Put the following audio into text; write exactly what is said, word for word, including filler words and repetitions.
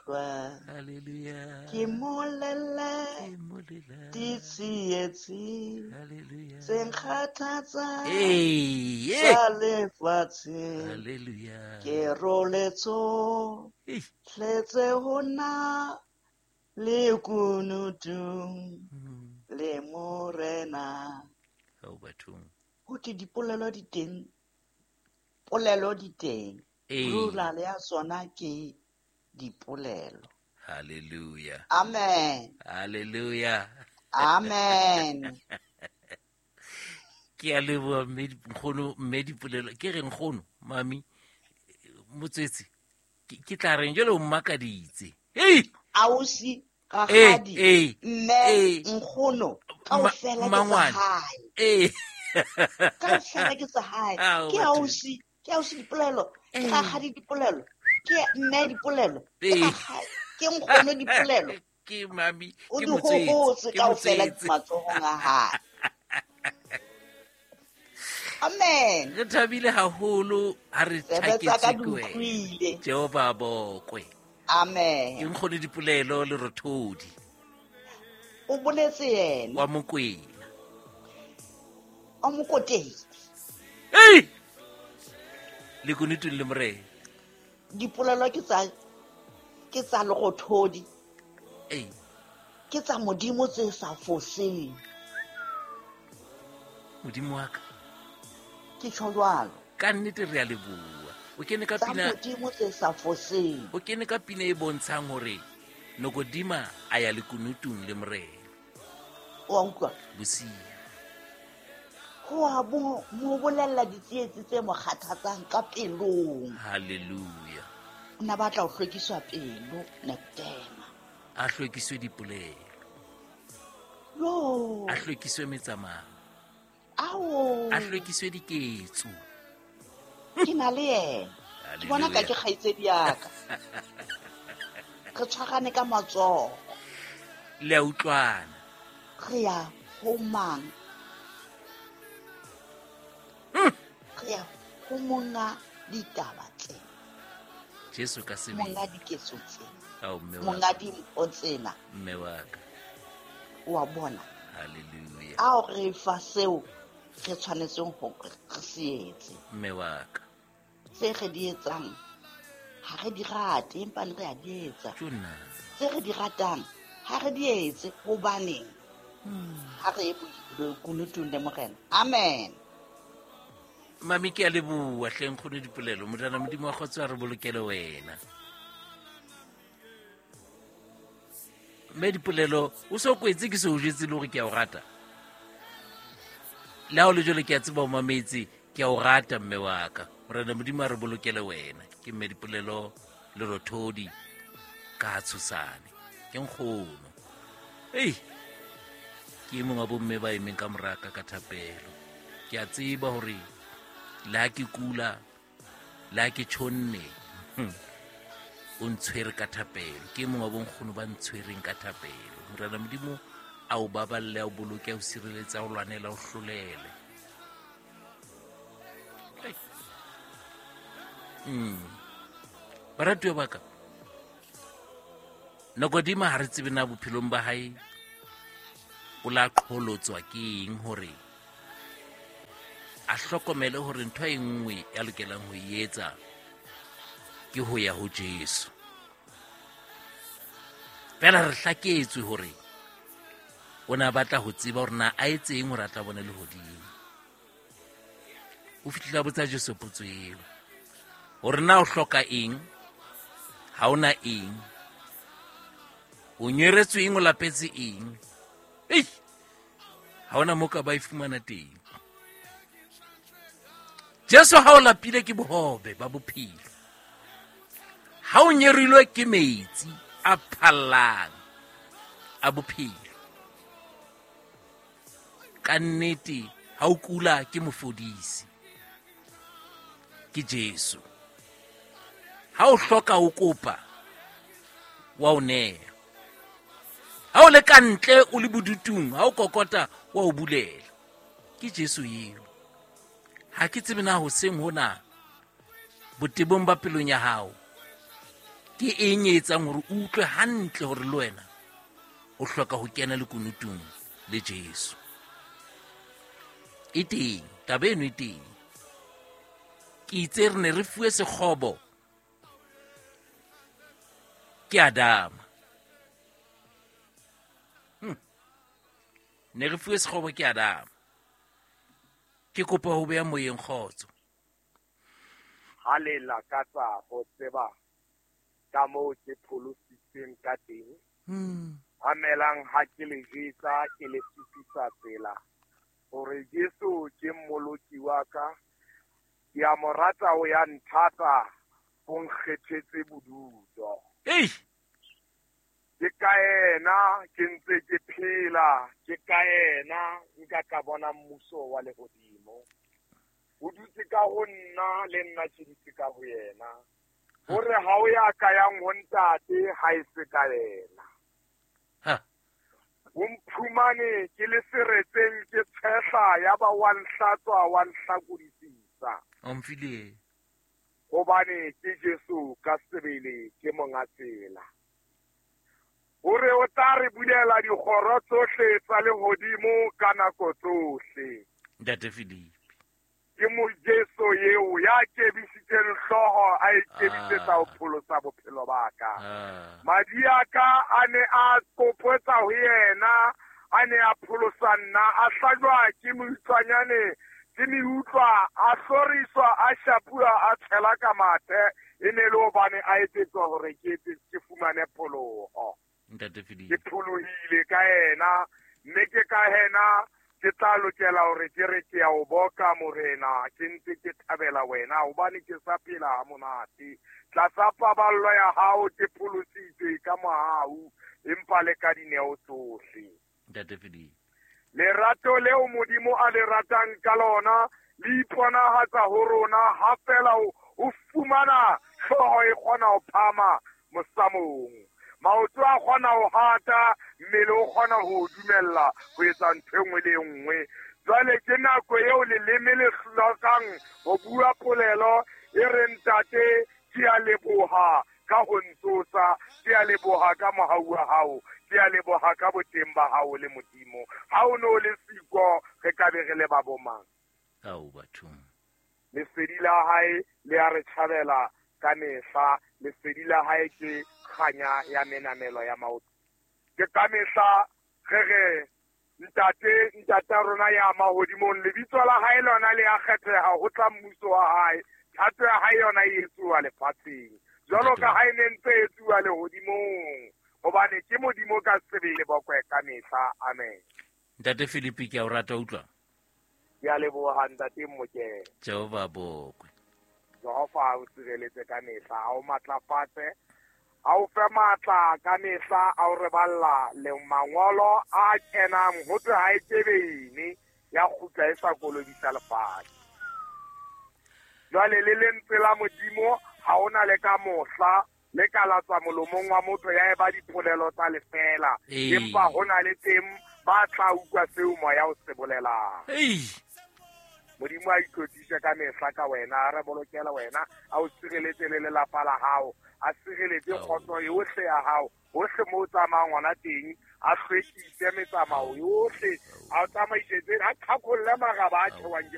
utlwa Hallelujah. ke molele Emolela. ditsietsi Hallelujah. tse nkgathatsa Hey, hey. tsa lefatshe Hallelujah. ke roletso Hey. tletse ho na le kunutung Mm. le morena Hao bathong. ho te dipolelo di teng polelo di teng Hey. plural ya sona ke dipolelo. Hallelujah. Amen. Hallelujah. Amen. Ke a leboa mme nkgono mme dipolelo ke re nkgono mami motswetsi ke ke tla reng jalo o mmakaditse. Hey. Ausi Eh, rakgadi eh, mme eh. nkgono Ma- kaofela ke tsa Mangwane. hae Eh. kaofela ke tsa hae Ao, ke batho. ausi ke ausi dipolelo ke Eh. rakgadi dipolelo ke mme dipolelo ke Eh. rakgadi ke nkgono dipolelo Ke mami o ke di motswetsi hohotse ke kaofela di motswetsi. matsohong a hae. Amen. Re thabile haholo ha re Sebetsa ka tjhaketse di ke wena. utlwile. Jehova bokwe. Ke Amen. nkgone dipolelo le rothodi O boletse yena wa Mokwena. o mokotedi Hey! Le kunutung le morena. dipolelo ke tsa ke tsa lerothodi Hey, ke tsa modimo tse sa foseng modimo wa ka. ke tjho jwalo Ka nnete re a leboa. O kene ka tsa pina modimo tse sa foseng o kene ka pina e bontshang hore Nokodima a ya le kunutung le morena. wa utlwa Bosiu. ho a mo mo bolella ditsietsi tse mo kgathatsang ka pelong Hallelujah. o na batla ho hlwekiswa pelo Nekutema A hlwekiswe dipolelo. yo A hlwekiswe metsamao. ao A hlwekiswe diketso. ke na le yena ke bona ka ke kgaitsedi yaka re tshwarane ka matsoho Le a utlwana. re ya ho mang re ya ho monga ditaba tse Jesu ka sebele. monga diketso tse Ao mme wa monga dimpho tsena mme wa ka. wa bona Hallelujah. ao re fa seo re tshwanetseng ho re se etse Mme wa ka. tse re di etsang ha re di rate empa re a di etsa Tjona. tse re di ratang ha re di etse hobane ha re e kunutung le morena. Amen. Mami ke a leboa hleng khone dipolelo. Modana modimo wa kgotso a re bolokele wena. Mme dipolelo o so kwetse ke se o jetse le hore ke a o rata. Le ha o le jole ke a tseba o mametse ke a o rata mme wa ka. Morena modimo a re bolokele wena. Ke mme dipolelo le rothodi ka tshosane. Ke nkgono. Hey. Ke mongwe wa bomme ba emeng ka moraka ka thapelo. Ke a tseba hore la ke kula la ke tshonne o ntshwere ka thapelo. Ke mongwe wa bonkgono ba ntshwereng ka thapelo. Morena modimo a o baballe a o boloke a o sireletsa o lwanela o hlolele. Mm. Baratuwa ba ka. Nokodima ha re tsebe na bophelong ba hae o la qholotswa ke eng hore a hlokomele hore ntho e nngwe ya lokelang ho etsa ke ho ya ho Jesu. Fela re hlaketswe hore o na batla ho tseba hore na a etseng hore a tla bona lehodimo. O fihlile a botsa Jesu potso eo hore na o hloka eng, ha ona eng, o nyeretswe eng, o lapetse eng. Ei, ha ona mo ka ba e fumana teng. Jesu ha o lapile ke bohobe ba bophelo. Ha o nyerilwe ke metsi a phallang a bophelo. Ka nnete ha o kula ke mofodisi ke Jesu. Ha o hloka o kopa wa o neha. Ha o le kantle o le bodutung, ha o kokota wa o bulela. Ke Jesu eo. Ha ke tsebe na ho seng hona botebong ba pelong ya hao ke eng e etsang hore o utlwe hantle hore le wena o hloka ho kena le kunutung le Jesu? E teng taba eno, e teng. Ke itse re ne re fuwe sekgobo ke Adama. Hmm. Ne re fuwe sekgobo ke Adama. Ke kopa ho beha moyeng kgotso. Ha le lakatsa ho tseba ka moo ke pholositseng ka teng, amelang ha ke le jesa ke le supisa tsela hore Jesu ke mmoloki wa ka, ke a mo rata o ya nthata o nkgethetse boduto. Ei! Ke ka ena ke ntse ke phela, ke ka ena nka ka bona mmuso wa lehodimo. O dutse ka ho nna le nna ke dutse ka ho yena. Hore ha o ya ka yang ho ntate ha e se ka yena. Ha. O mphumane ke le seretseng ke tshehla ya ba wa nhlatswa wa nhlakodisisa. O mfile. Hobane ke Jesu ka sebele ke monga tsela. Hore o tla re bulela dikgoro tsohle tsa lehodimo ka nako tsohle. Ntate Philip. Ke mo Jesu yeo ya kebisitseng hlooho a ikebisetsa ho pholosa bophelo ba ka. Madi a ka a ne a kopotsa ho yena, a ne a pholosa nna, a hlajwa ke moitlwanyane, ke me utlwa, a hloriswa, a shapua, a tshela ka mathe, e ne le hobane a etsetswa hore ke ke fumane pholoho. Ntate Philip. Ke pholohile ka ena, mme ke ka hena ke tla lokela hore ke re ke a o boka morena, ke ntse ke thabela wena hobane ke sa phela ha monate. Tlasa paballo ya hao ke pholositswe ka mohau, empa le ka dineo tsohle. Ntate Philip. Lerato leo Modimo a le ratang ka lona le iponahatsa ho rona ha fela o fumana hlooho e kgona ho phama mosamong. Maoto a kgona ho hata, mmele o kgona ho dumella ho etsa ntho enngwe le enngwe. Jwale ke nako eo leleme le hlokang ho bua polelo e re ntate ke a leboha ka ho ntsosa, ke a leboha ka mohau wa hao, ke a leboha ka boteng ba hao le Modimo. Ha o no le siko re ka be re le ba bomang. Ao batho. Lesedi la hae le a re tjhabela ka mehla, lesedi la hae ke kganya ya menamelo ya maoto. Ke ka mehla re re ntate ntate rona ya mahodimong, lebitso la hae lona le a kgetheha ho tla mmuso wa hae, thato ya hae yona e etsuwa lefatsheng jwalo ka hae ne ntse e etsuwa lehodimong, hobane ke Modimo ka sebele bokwe ka mehla. Amen. Ntate Philipi, ke a o rata utlwa. Ke a leboha ntate Mokele. Jehova bokwe. Jehova o sireletse ka mehla, a o matlafatse, a o fe matla ka mehla, a o re balla le mangolo a kenang ho tswe ha e tebene ya kgutla e sa kolobisa lefatshe. Jwale le lentswe la Modimo ha ona le ka mohla le ka latswa molomong wa motho ya eba dipolelo tsa lefela, empa hona le teng ba tla utlwa seo moya o se bolelang. Modimo a ikotise ka mehla ka wena, a re bolokela wena, a o sireletse le lelapa la hao, a sireletse kgotso yohle ya hao, hohle moo tsamayang ngwana teng, a hlwekise metsamao yohle, a o tsamaisetse, a qhaqholle maraba a tjhewang ke